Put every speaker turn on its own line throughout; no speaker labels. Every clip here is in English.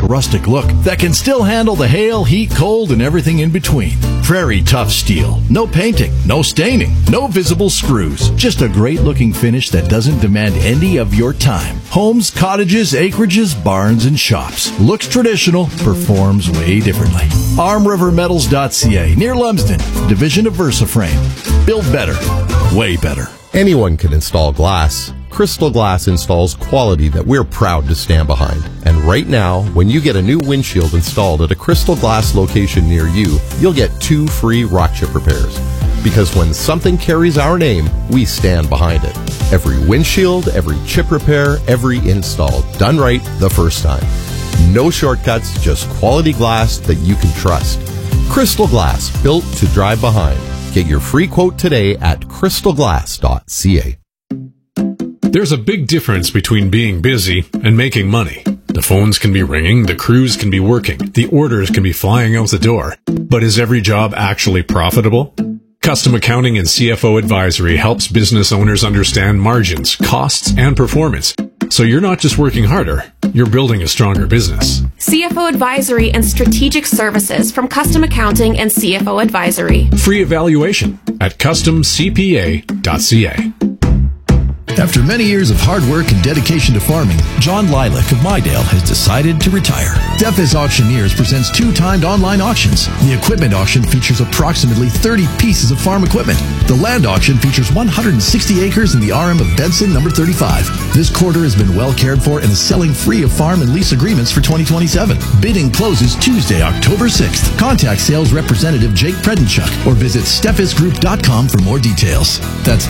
rustic look that can still handle the hail, heat, cold, and everything in between. Prairie Tough Steel. No painting, no staining, no visible screws. Just a great-looking finish that doesn't demand any of your time. Homes, cottages, acreages, barns, and shops. Looks traditional, performs way differently. ArmRiverMetals.ca, near Lumsden, division of VersaFrame. Build better, way better.
Anyone can install glass. Crystal Glass installs quality that we're proud to stand behind. And right now, when you get a new windshield installed at a Crystal Glass location near you, you'll get 2 free rock chip repairs. Because when something carries our name, we stand behind it. Every windshield, every chip repair, every install, done right the first time. No shortcuts, just quality glass that you can trust. Crystal Glass, built to drive behind. Get your free quote today at crystalglass.ca.
There's a big difference between being busy and making money. The phones can be ringing, the crews can be working, the orders can be flying out the door. But is every job actually profitable? Custom Accounting and CFO Advisory helps business owners understand margins, costs, and performance. So you're not just working harder, you're building a stronger business.
CFO Advisory and Strategic Services from Custom Accounting and CFO Advisory.
Free evaluation at customcpa.ca.
After many years of hard work and dedication to farming, John Lilac of Mydale has decided to retire. Steffes Auctioneers presents 2 timed online auctions. The equipment auction features approximately 30 pieces of farm equipment. The land auction features 160 acres in the RM of Benson, number 35. This quarter has been well cared for and is selling free of farm and lease agreements for 2027. Bidding closes Tuesday, October 6th. Contact sales representative Jake Predenchuk or visit steffesgroup.com for more details. That's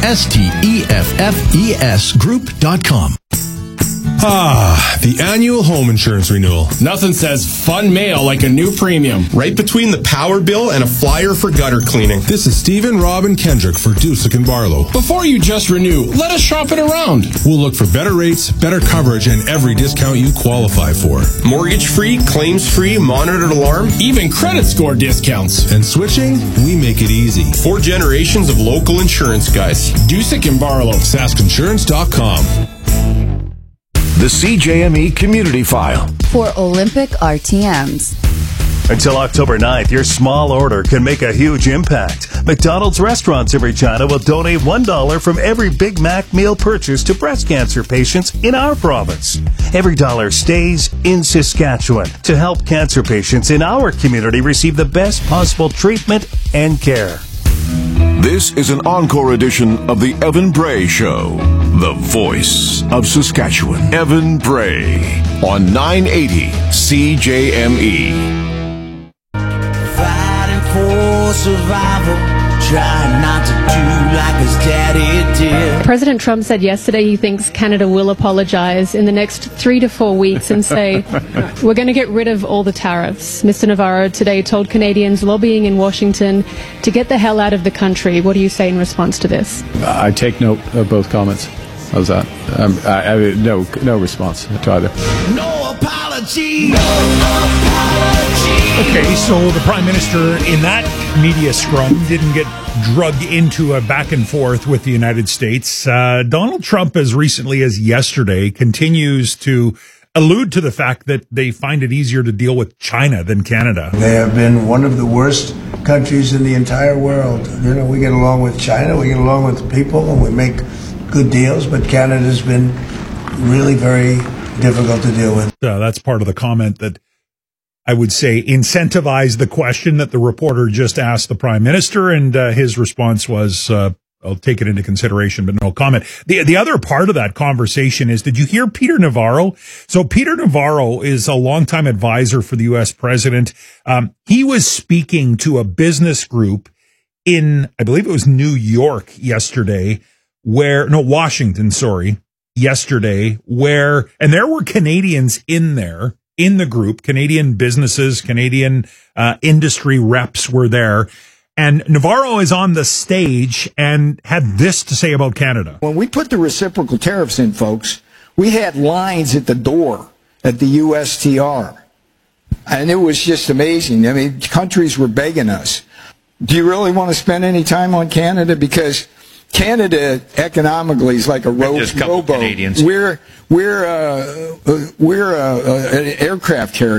STEFFES Group.com.
The annual home insurance renewal.
Nothing says fun mail like a new premium.
Right between the power bill and a flyer for gutter cleaning. This is Stephen, Rob, and Kendrick for Dusick and Barlow.
Before you just renew, let us shop it around.
We'll look for better rates, better coverage, and every discount you qualify for.
Mortgage-free, claims-free, monitored alarm.
Even credit score discounts.
And switching, we make it easy.
4 generations of local insurance guys.
Dusick and Barlow.
SaskInsurance.com.
The CJME Community File.
For Olympic RTMs.
Until October 9th, your small order can make a huge impact. McDonald's restaurants in Regina will donate $1 from every Big Mac meal purchase to breast cancer patients in our province. Every dollar stays in Saskatchewan to help cancer patients in our community receive the best possible treatment and care.
This is an encore edition of the Evan Bray Show, the voice of Saskatchewan. Evan Bray on 980 CJME.
Fighting for survival, trying not to do like his daddy did.
President Trump said yesterday he thinks Canada will apologize in the next 3 to 4 weeks and say, we're going to get rid of all the tariffs. Mr. Navarro today told Canadians lobbying in Washington to get the hell out of the country. What do you say in response to this?
I take note of both comments. How's that? No response to either.
No apology. No apology.
Okay, so the Prime Minister in that media scrum didn't get drug into a back and forth with the United States. Donald Trump, as recently as yesterday, continues to allude to the fact that they find it easier to deal with China than Canada.
They have been one of the worst countries in the entire world. You know, we get along with China, we get along with the people, and we make good deals, but Canada's been really very difficult to deal with.
That's part of the comment that I would say incentivized the question that the reporter just asked the Prime Minister, and his response was, I'll take it into consideration, but no comment. The other part of that conversation is, did you hear Peter Navarro? So Peter Navarro is a longtime advisor for the U.S. president. He was speaking to a business group in, I believe it was Washington, yesterday, and there were Canadians in there, in the group. Canadian businesses, Canadian industry reps were there. And Navarro is on the stage and had this to say about Canada.
When we put the reciprocal tariffs in, folks, we had lines at the door at the USTR. And it was just amazing. I mean, countries were begging us. Do you really want to spend any time on Canada? Because Canada economically is like a rowboat. We're an aircraft carrier.